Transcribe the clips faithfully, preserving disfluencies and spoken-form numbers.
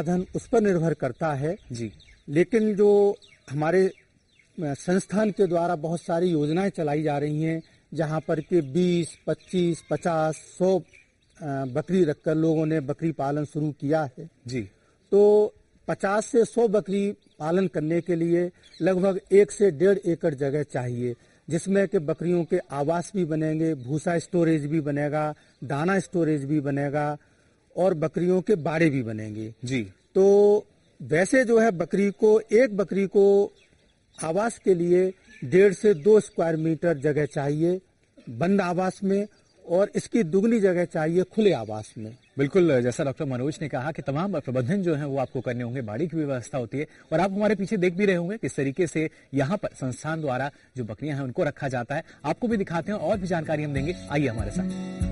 संसाधन उस पर निर्भर करता है जी। लेकिन जो हमारे संस्थान के द्वारा बहुत सारी योजनाएं चलाई जा रही हैं जहां पर कि बीस, पच्चीस, पचास, सौ बकरी रखकर लोगों ने बकरी पालन शुरू किया है जी। तो पचास से सौ बकरी पालन करने के लिए लगभग एक से डेढ़ एकड़ जगह चाहिए, जिसमें कि बकरियों के आवास भी बनेंगे, भूसा स्टोरेज भी बनेगा, दाना स्टोरेज भी बनेगा और बकरियों के बाड़े भी बनेंगे जी। तो वैसे जो है बकरी को एक बकरी को आवास के लिए डेढ़ से दो स्क्वायर मीटर जगह चाहिए बंद आवास में, और इसकी दुगनी जगह चाहिए खुले आवास में। बिल्कुल, जैसा डॉक्टर मनोज ने कहा कि तमाम प्रबंधन जो है वो आपको करने होंगे, बाड़ी की व्यवस्था होती है और आप हमारे पीछे देख भी रहे होंगे किस तरीके से यहाँ पर संस्थान द्वारा जो बकरियां हैं उनको रखा जाता है। आपको भी दिखाते हैं और भी जानकारी हम देंगे, आइए हमारे साथ।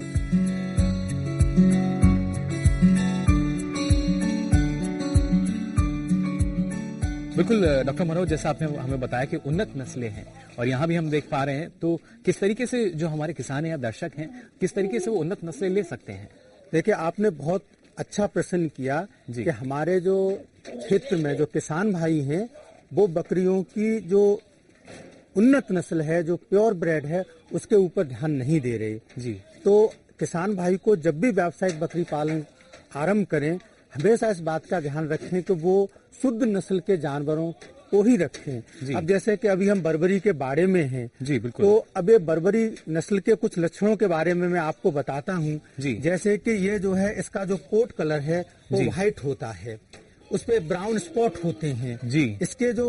बिल्कुल डॉक्टर मनोज, जैसा आपने हमें बताया कि उन्नत नस्लें हैं और यहाँ भी हम देख पा रहे हैं, तो किस तरीके से जो हमारे किसान हैं या दर्शक हैं किस तरीके से वो उन्नत नस्लें ले सकते हैं? देखिए, आपने बहुत अच्छा प्रश्न किया कि हमारे जो क्षेत्र में जो किसान भाई हैं वो बकरियों की जो उन्नत नस्ल है, जो प्योर ब्रेड है, उसके ऊपर ध्यान नहीं दे रहे जी। तो किसान भाई को जब भी व्यावसायिक बकरी पालन आरंभ करें, हमेशा इस बात का ध्यान रखें कि वो शुद्ध नस्ल के जानवरों को ही रखें। अब जैसे कि अभी हम बर्बरी के बाड़े में हैं जी, बिल्कुल। तो अब ये बर्बरी नस्ल के कुछ लक्षणों के बारे में मैं आपको बताता हूँ। जैसे कि ये जो है इसका जो कोट कलर है वो व्हाइट होता है, उस पे ब्राउन स्पॉट होते हैं जी। इसके जो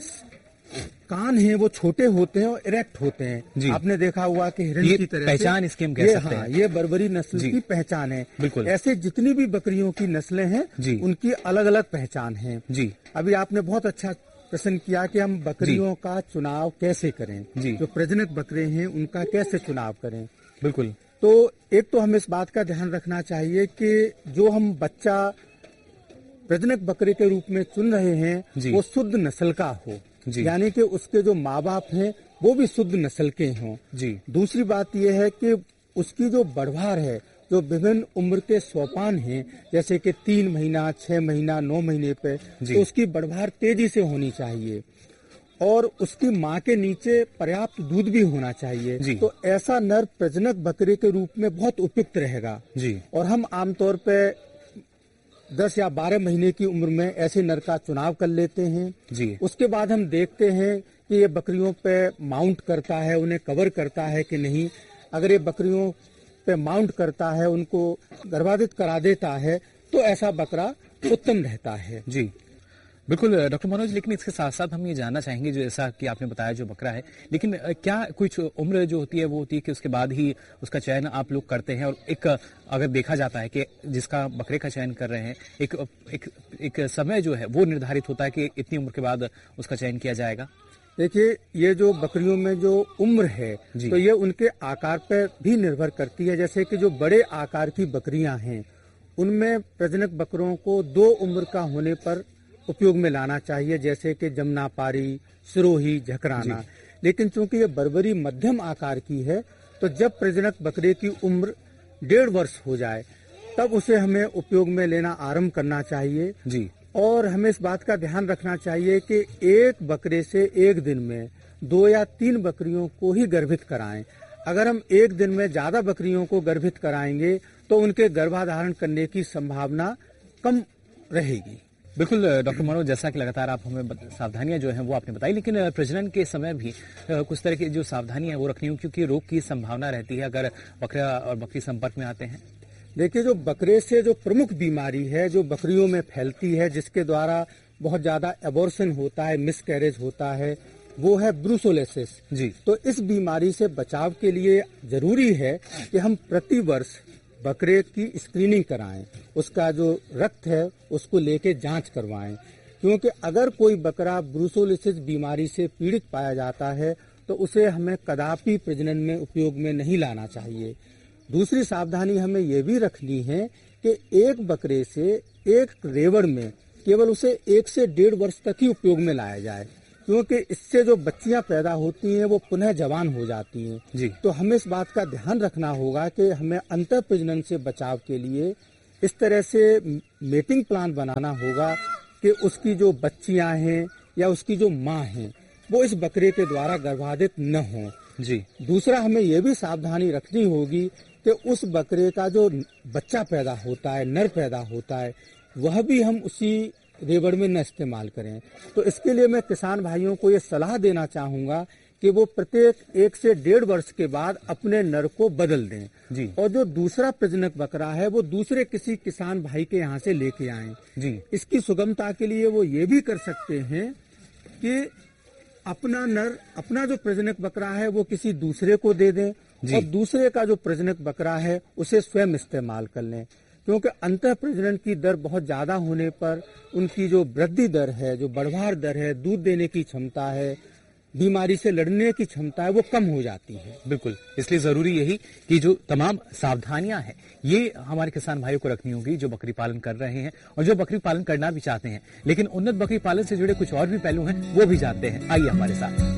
कान हैं वो छोटे होते हैं और इरेक्ट होते हैं। आपने देखा हुआ कि हिरण की तरह पहचान इसकी हम कह सकते हैं। ये बर्बरी नस्ल की पहचान है। बिल्कुल। ऐसे जितनी भी बकरियों की नस्लें हैं उनकी अलग अलग पहचान है जी। अभी आपने बहुत अच्छा प्रश्न किया कि हम बकरियों का चुनाव कैसे करें जी। जो प्रजनक बकरे हैं उनका कैसे चुनाव करें। बिल्कुल। तो एक तो हमें इस बात का ध्यान रखना चाहिए कि जो हम बच्चा प्रजनक बकरे के रूप में चुन रहे हैं वो शुद्ध नस्ल का हो, यानी कि उसके जो माँ बाप हैं वो भी शुद्ध नस्ल के हों जी। दूसरी बात यह है कि उसकी जो बढ़वार है, जो विभिन्न उम्र के सोपान हैं, जैसे कि तीन महीना, छह महीना, नौ महीने पे, तो उसकी बढ़वार तेजी से होनी चाहिए और उसकी माँ के नीचे पर्याप्त दूध भी होना चाहिए जी। तो ऐसा नर प्रजनक बकरे के रूप में बहुत उपयुक्त रहेगा जी। और हम आमतौर पे दस या बारह महीने की उम्र में ऐसे नर का चुनाव कर लेते हैं जी। उसके बाद हम देखते हैं कि ये बकरियों पे माउंट करता है, उन्हें कवर करता है कि नहीं। अगर ये बकरियों पे माउंट करता है, उनको गर्भाधित करा देता है, तो ऐसा बकरा उत्तम रहता है जी। बिल्कुल डॉक्टर मनोज, लेकिन इसके साथ साथ हम ये जानना चाहेंगे, जो जैसा कि आपने बताया जो बकरा है, लेकिन क्या कुछ उम्र जो होती है वो होती है कि उसके बाद ही उसका चयन आप लोग करते हैं, और एक अगर देखा जाता है कि जिसका बकरे का चयन कर रहे हैं एक एक, एक समय जो है वो निर्धारित होता है कि इतनी उम्र के बाद उसका चयन किया जाएगा? देखिए, ये जो बकरियों में जो उम्र है तो ये उनके आकार पर भी निर्भर करती है। जैसे कि जो बड़े आकार की बकरियां हैं उनमें प्रजनक बकरों को दो उम्र का होने पर उपयोग में लाना चाहिए, जैसे कि जमुनापारी, सिरोही, झकराना। लेकिन चूंकि ये बर्बरी मध्यम आकार की है तो जब प्रजनक बकरे की उम्र डेढ़ वर्ष हो जाए तब उसे हमें उपयोग में लेना आरंभ करना चाहिए जी। और हमें इस बात का ध्यान रखना चाहिए कि एक बकरे से एक दिन में दो या तीन बकरियों को ही गर्भित कराएं। अगर हम एक दिन में ज्यादा बकरियों को गर्भित कराएंगे तो उनके गर्भाधारण करने की संभावना कम रहेगी। बिल्कुल डॉक्टर मनोज, जैसा कि लगातार आप हमें सावधानियां जो हैं वो आपने बताई, लेकिन प्रजनन के समय भी कुछ तरह की जो सावधानियां हैं वो रखनी होगी, क्योंकि रोग की संभावना रहती है अगर बकरा और बकरी संपर्क में आते हैं। देखिए, जो बकरे से जो प्रमुख बीमारी है जो बकरियों में फैलती है, जिसके द्वारा बहुत ज्यादा एबॉर्शन होता है, मिसकैरेज होता है, वो है ब्रूसोलेसिस जी। तो इस बीमारी से बचाव के लिए जरूरी है कि हम प्रति वर्ष बकरे की स्क्रीनिंग कराएं, उसका जो रक्त है उसको लेके जांच करवाएं, क्योंकि अगर कोई बकरा ब्रूसोलिसिस बीमारी से पीड़ित पाया जाता है तो उसे हमें कदापि प्रजनन में उपयोग में नहीं लाना चाहिए। दूसरी सावधानी हमें ये भी रखनी है कि एक बकरे से एक रेवड़ में केवल उसे एक से डेढ़ वर्ष तक ही उपयोग में लाया जाए, क्योंकि इससे जो बच्चियां पैदा होती हैं वो पुनः जवान हो जाती हैं जी। तो हमें इस बात का ध्यान रखना होगा कि हमें अंतर प्रजनन से बचाव के लिए इस तरह से मेटिंग प्लान बनाना होगा कि उसकी जो बच्चियां हैं या उसकी जो माँ हैं वो इस बकरे के द्वारा गर्भाधित न हो। जी। दूसरा, हमें ये भी सावधानी रखनी होगी कि उस बकरे का जो बच्चा पैदा होता है, नर पैदा होता है, वह भी हम उसी रेवड़ में न इस्तेमाल करें। तो इसके लिए मैं किसान भाइयों को ये सलाह देना चाहूंगा कि वो प्रत्येक एक से डेढ़ वर्ष के बाद अपने नर को बदल दें। जी। और जो दूसरा प्रजनक बकरा है वो दूसरे किसी किसान भाई के यहाँ से लेके आएं। जी। इसकी सुगमता के लिए वो ये भी कर सकते हैं कि अपना नर, अपना जो प्रजनक बकरा है वो किसी दूसरे को दे दें और दूसरे का जो प्रजनक बकरा है उसे स्वयं इस्तेमाल कर लें, क्योंकि अंतः प्रजनन की दर बहुत ज्यादा होने पर उनकी जो वृद्धि दर है, जो बढ़वार दर है, दूध देने की क्षमता है, बीमारी से लड़ने की क्षमता है, वो कम हो जाती है। बिल्कुल, इसलिए जरूरी यही कि जो तमाम सावधानियां हैं ये हमारे किसान भाइयों को रखनी होगी जो बकरी पालन कर रहे हैं और जो बकरी पालन करना भी चाहते हैं, लेकिन उन्नत बकरी पालन से जुड़े कुछ और भी पहलू हैं वो भी जानते हैं। आइए हमारे साथ।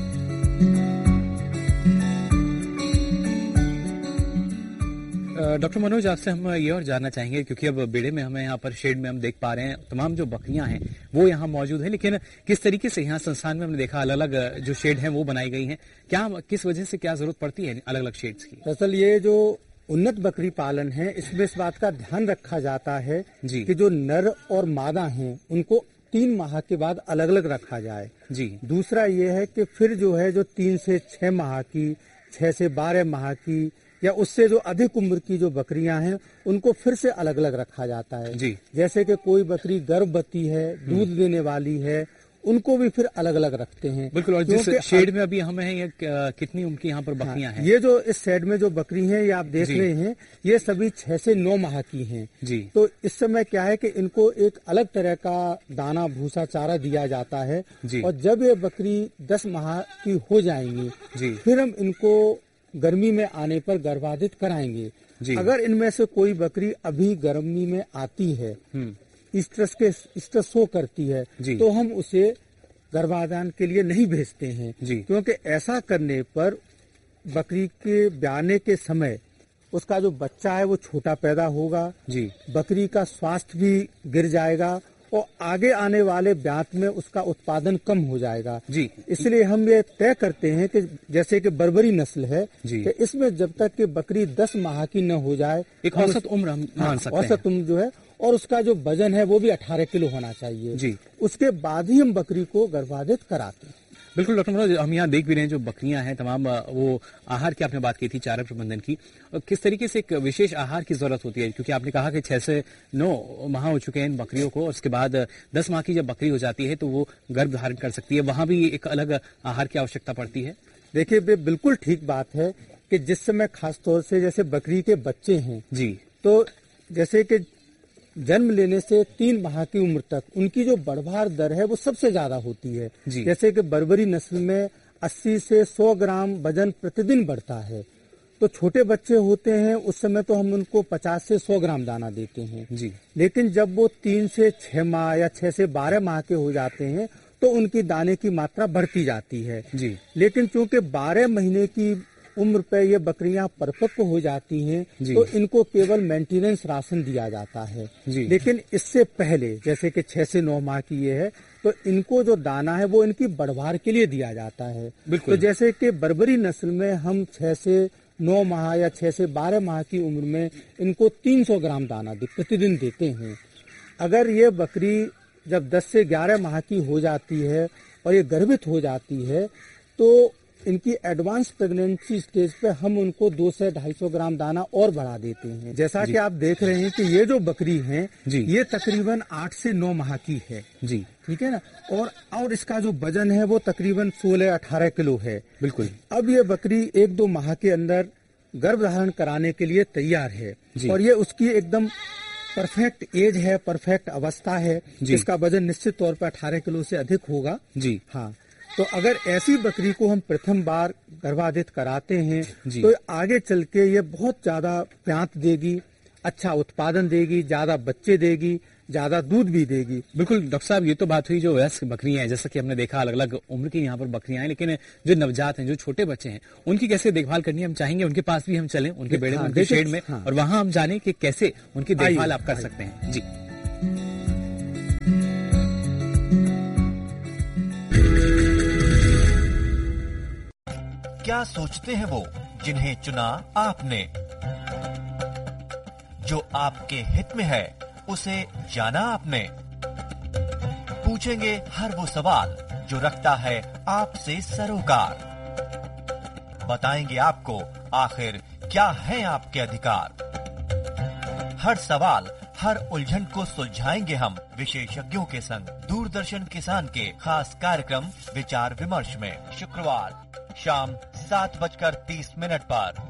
डॉक्टर मनोज, आपसे हम ये और जानना चाहेंगे, क्योंकि अब बेड़े में हमें यहाँ पर शेड में हम देख पा रहे हैं तमाम जो बकरियां हैं वो यहाँ मौजूद है, लेकिन किस तरीके से यहाँ संस्थान में हमने देखा अलग अलग जो शेड हैं वो बनाई गई हैं, क्या किस वजह से क्या जरूरत पड़ती है अलग अलग शेड्स की? दरअसल ये जो उन्नत बकरी पालन है इसमें इस बात का ध्यान रखा जाता है जी। कि जो नर और मादा हैं उनको तीन माह के बाद अलग अलग रखा जाए। जी। दूसरा ये है कि फिर जो है जो तीन से छह माह की, छह से बारह माह की या उससे जो अधिक उम्र की जो बकरियां हैं उनको फिर से अलग अलग रखा जाता है। जी। जैसे कि कोई बकरी गर्भवती है, दूध देने वाली है, उनको भी फिर अलग अलग रखते हैं। बिल्कुल। और जिस शेड में अभी हमें ये कितनी उनकी यहाँ पर बकरियां हैं? ये जो इस शेड में जो बकरी हैं ये आप देख रहे हैं, ये सभी छह से नौ माह की हैं। जी। तो इस समय क्या है कि इनको एक अलग तरह का दाना, भूसा, चारा दिया जाता है। जी। और जब ये बकरी दस माह की हो जाएंगी जी। फिर हम इनको गर्मी में आने पर गर्भाधित कराएंगे। अगर इनमें से कोई बकरी अभी गर्मी में आती है, स्ट्रेस के स्ट्रेस शो करती है, तो हम उसे गर्भाधान के लिए नहीं भेजते हैं, क्योंकि ऐसा करने पर बकरी के ब्याने के समय उसका जो बच्चा है वो छोटा पैदा होगा। जी। बकरी का स्वास्थ्य भी गिर जाएगा और आगे आने वाले ब्यात में उसका उत्पादन कम हो जाएगा। जी। इसलिए हम ये तय करते हैं कि जैसे कि बर्बरी नस्ल है कि इसमें जब तक कि बकरी दस माह की न हो जाए, एक औसत उम्र हम मान सकते हैं। औसत उम्र जो है, और उसका जो वजन है वो भी अठारह किलो होना चाहिए। जी। उसके बाद ही हम बकरी को गर्भाधित कराते हैं। बिल्कुल डॉक्टर मनोज, हम यहाँ देख भी रहे हैं जो बकरियां हैं तमाम, वो आहार की आपने बात की थी, चारा प्रबंधन की, किस तरीके से एक विशेष आहार की जरूरत होती है, क्योंकि आपने कहा कि छह से नौ माह हो चुके हैं इन बकरियों को और उसके बाद दस माह की जब बकरी हो जाती है तो वो गर्भ धारण कर सकती है, वहां भी एक अलग आहार की आवश्यकता पड़ती है? देखिए, बिल्कुल ठीक बात है कि जिस समय खास तौर से जैसे बकरी के बच्चे हैं जी, तो जैसे कि जन्म लेने से तीन माह की उम्र तक उनकी जो बढ़वार दर है वो सबसे ज्यादा होती है। जैसे कि बर्बरी नस्ल में अस्सी से सौ ग्राम वजन प्रतिदिन बढ़ता है, तो छोटे बच्चे होते हैं उस समय तो हम उनको पचास से सौ ग्राम दाना देते हैं जी। लेकिन जब वो तीन से छह माह या छह से बारह माह के हो जाते हैं तो उनकी दाने की मात्रा बढ़ती जाती है जी। लेकिन चूंकि बारह महीने की उम्र पे ये बकरियां परिपक्व हो जाती हैं तो इनको केवल मेंटेनेंस राशन दिया जाता है जी। लेकिन इससे पहले जैसे कि छह से नौ माह की ये है तो इनको जो दाना है वो इनकी बढ़वार के लिए दिया जाता है। तो जैसे कि बर्बरी नस्ल में हम छह से नौ माह या छह से बारह माह की उम्र में इनको तीन सौ ग्राम दाना प्रतिदिन देते हैं। अगर ये बकरी जब दस से ग्यारह माह की हो जाती है और ये गर्भित हो जाती है तो इनकी एडवांस प्रेगनेंसी स्टेज पे हम उनको दो से ढाई सौ ग्राम दाना और बढ़ा देते हैं। जैसा कि आप देख रहे हैं कि ये जो बकरी है ये तकरीबन आठ से नौ माह की है जी, ठीक है ना, और और इसका जो वजन है वो तकरीबन सोलह अठारह किलो है। बिल्कुल। अब ये बकरी एक दो माह के अंदर गर्भ धारण कराने के लिए तैयार है और ये उसकी एकदम परफेक्ट एज है, परफेक्ट अवस्था है। इसका वजन निश्चित तौर पर अठारह किलो से अधिक होगा जी। हाँ, तो अगर ऐसी बकरी को हम प्रथम बार गर्भाधित कराते हैं तो आगे चल के ये बहुत ज्यादा प्यांत देगी, अच्छा उत्पादन देगी, ज्यादा बच्चे देगी, ज्यादा दूध भी देगी। बिल्कुल डॉक्टर साहब, ये तो बात हुई जो वयस्क बकरियां हैं, जैसा कि हमने देखा अलग अलग उम्र की यहाँ पर बकरियां हैं, लेकिन जो नवजात हैं, जो छोटे बच्चे हैं, उनकी कैसे देखभाल करनी है? हम चाहेंगे उनके पास भी हम चलें, उनके बेड़े में, उनके शेड में, और वहां हम जाने कि कैसे उनकी देखभाल आप कर सकते हैं जी। क्या सोचते हैं वो जिन्हें चुना आपने? जो आपके हित में है उसे जाना आपने? पूछेंगे हर वो सवाल जो रखता है आपसे सरोकार। बताएंगे आपको आखिर क्या है आपके अधिकार। हर सवाल, हर उलझन को सुलझाएंगे हम विशेषज्ञों के संग दूरदर्शन किसान के खास कार्यक्रम विचार विमर्श में शुक्रवार शाम सात बजकर तीस मिनट पर।